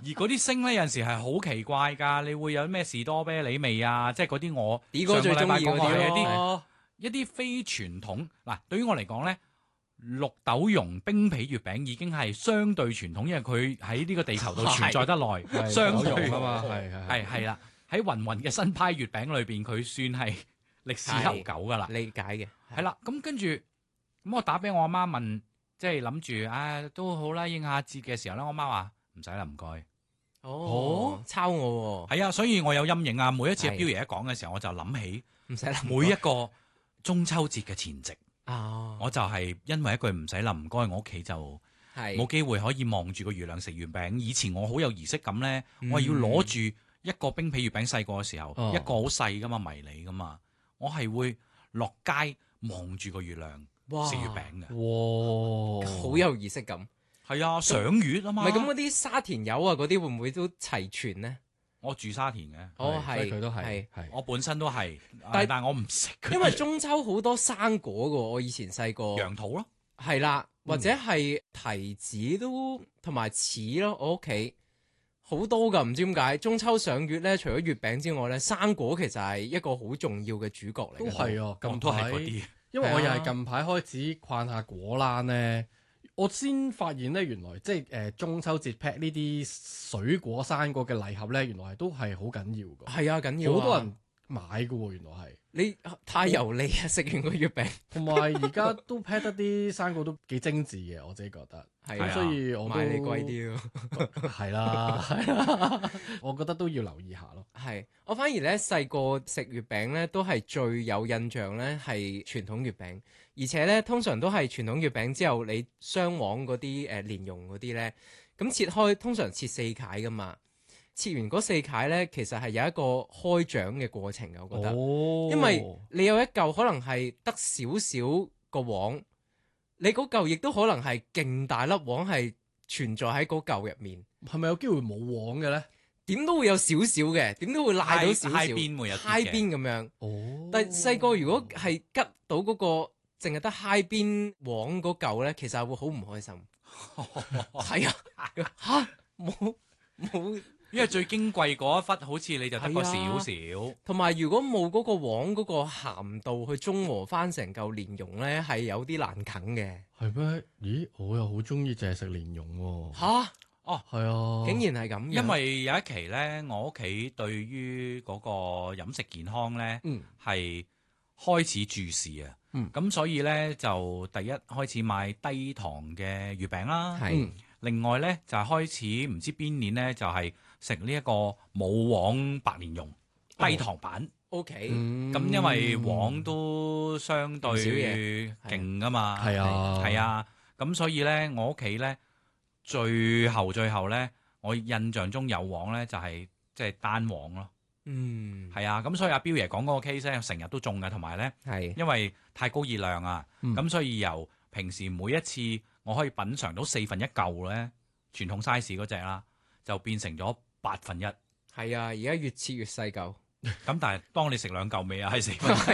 嗰啲星咧有陣時係好奇怪㗎，你會有咩士多啤梨味啊，即係嗰啲我啲哥最中意嗰啲咯。 一啲非傳統嗱，對於我嚟講咧，綠豆蓉冰皮月餅已經係相對傳統，因為佢喺呢個地球度存在得耐，相對啊嘛，係啦。喺芸芸嘅新派月餅裏邊，佢算係歷史悠久㗎啦。 理解嘅係啦，咁跟住咁我打俾我阿媽問，即係諗住都好啦，應下節嘅時候咧，我媽話唔使啦，唔該。 抄我係啊，所以我有陰影啊。每一次阿彪爺一講嘅時候，我就諗起唔使啦， 每一個中秋節嘅前夕。 我就係因為一句唔使啦，唔該，我屋企就冇機會可以望住個月亮食月餅。以前我好有儀式感咧，我係要攞住一個冰皮月餅，細個嘅時候，一個好細噶嘛，迷你噶嘛，我係會落街望住個月亮食月餅嘅。 哇， 好有儀式感。 係啊，賞月啊嘛。 唔係咁嗰啲沙田柚啊，嗰啲會唔會都齊全呢？ 我住沙田嘅， 係佢都係， 我本身都係，但係我唔食。 因為中秋好多生果噶，我以前細個楊桃咯， 係啦，或者係提子都同埋柿咯，我屋企好多噶，唔知點解中秋賞月咧，除咗月餅之外咧，生果其實係一個好重要嘅主角嚟。 都係啊， 咁都係嗰啲， 因為我又係近排開始逛下果欄咧。我先發現咧，原來即係中秋節 pack 呢啲水果生果嘅禮盒咧，原來都係好緊要㗎。 係啊，緊要好多人買㗎喎，原來係。 你太油膩啊！食完個月餅， 同埋而家都 pack 得啲生果都幾精緻嘅，我自己覺得。 係啊， 所以我都買你貴啲咯。 係啦，我覺得都要留意下咯。 係，我反而咧細個食月餅咧，都係最有印象咧係傳統月餅，而且咧通常都係傳統月餅之後，你雙黃嗰啲蓮蓉嗰啲咧，咁切開通常切4塊噶嘛。切完嗰4塊咧，其實係有一個開獎嘅過程嘅，我覺得，因為你有一嚿可能係得少少個黃，你嗰嚿亦都可能係勁大粒黃係存在喺嗰嚿入面。 係咪有機會冇黃嘅咧？ 點都會有少少嘅，點都會賴到少少， 揩邊會有揩邊咁樣。但係細個如果係吉到嗰個淨係得揩邊黃嗰嚿咧，其實會好唔開心。係啊，嚇冇。 因為最矜貴嗰一忽，好似你就得個少少。 同埋如果冇嗰個黃嗰個鹹度去中和翻成嚿蓮蓉咧，係有啲難啃嘅。 係咩？咦，我又好中意淨係食蓮蓉喎。 嚇！ 哦， 係啊， 竟然係咁。 因為有一期咧，我屋企對於嗰個飲食健康咧，係開始注視啊。咁所以咧就第一開始買低糖嘅月餅啦。另外咧就係開始唔知邊年咧就係食呢一個冇黃白蓮蓉低糖版。 OK， 咁因為黃都相對勁噶嘛。 係啊， 咁所以咧我屋企咧最後咧，我印象中有黃咧就係即係單黃咯。係啊，咁所以阿彪爺講嗰個 case 咧，成日都中嘅，同埋咧因為太高熱量啊，咁所以由平時每一次我可以品嚐到1/4嚿咧，傳統 size 嗰隻啦，就變成咗1/8。 係啊，而家越切越細嚿。 咁但係當你食2嚿味啊，係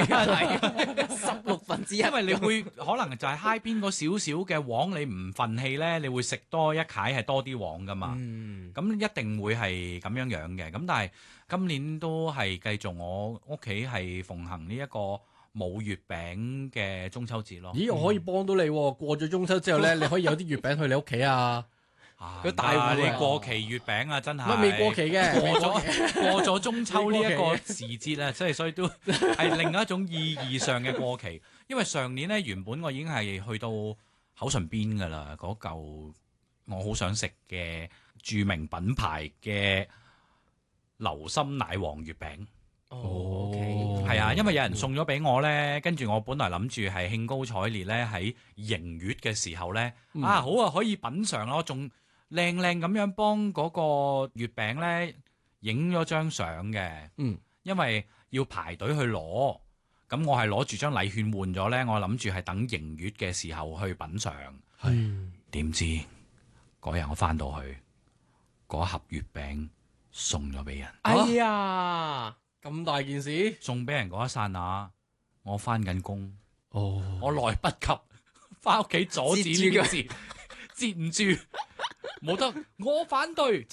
1/4， 1/6。 因為你會可能就係揩邊嗰少少嘅黃，你唔憤氣咧，你會食多一塊係多啲黃噶嘛。咁一定會係咁樣樣嘅。咁但係今年都係繼續我屋企係奉行呢一個冇月餅嘅中秋節咯。 咦，我可以幫到你喎！過咗中秋之後咧，你可以有啲月餅去你屋企啊！ 佢大你過期月餅啊，真係乜未過期嘅？ 過咗中秋呢一個時節啊，所以都係另一種意義上嘅過期。因為上年咧原本我已經係去到口唇邊㗎啦，嗰嚿我好想食嘅著名品牌嘅流心奶黃月餅。係啊，因為有人送咗俾我咧，跟住我本來諗住係興高采烈咧喺迎月嘅時候咧，好啊可以品嚐咯，仲靚靚咁樣幫嗰個月餅咧影咗張相嘅。因為要排隊去攞，咁我係攞住張禮券換咗咧，我諗住係等迎月嘅時候去品嚐。點知嗰日我翻到去，嗰盒月餅送咗俾人。 哎呀！ 咁大件事送俾人嗰一剎那，我翻緊工，我來不及翻屋企阻止呢件事，截唔住，冇得，我反對。